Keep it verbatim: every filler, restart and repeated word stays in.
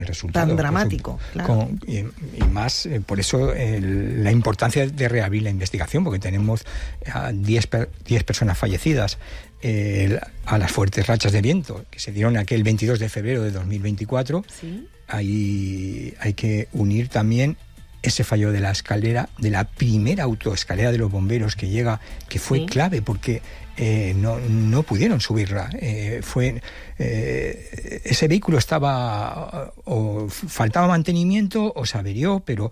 resultado. Tan dramático, pues, claro. Con, y, y más, eh, por eso el, la importancia de reabrir la investigación, porque tenemos a diez personas fallecidas eh, a las fuertes rachas de viento que se dieron aquel veintidós de febrero de dos mil veinticuatro. ¿Sí? Ahí hay que unir también ese fallo de la escalera, de la primera autoescalera de los bomberos que llega, que fue sí. clave porque eh, no, no pudieron subirla. Eh, fue eh, ese vehículo estaba o faltaba mantenimiento o se averió, pero